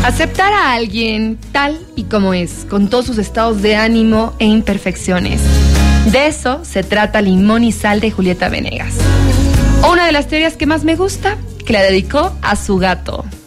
Aceptar a alguien tal y como es, con todos sus estados de ánimo e imperfecciones. De eso se trata Limón y Sal de Julieta Venegas. O una de las teorías que más me gusta, que la dedicó a su gato.